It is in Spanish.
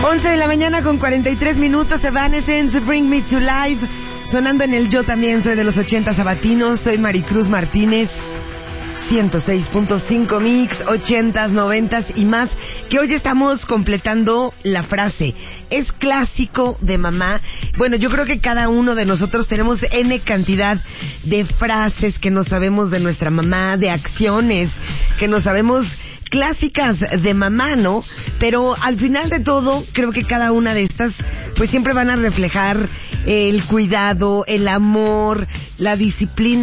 11 de la mañana con 43 minutos, Evanescence, Bring Me to Life, sonando en el Yo También Soy de los 80 sabatinos. Soy Maricruz Martínez, 106.5 Mix, 80s, 90s y más, que hoy estamos completando la frase, es clásico de mamá. Bueno, yo creo que cada uno de nosotros tenemos N cantidad de frases que nos sabemos de nuestra mamá, de acciones que nos sabemos clásicas de mamá, ¿no? Pero al final de todo, creo que cada una de estas, pues siempre van a reflejar el cuidado, el amor, la disciplina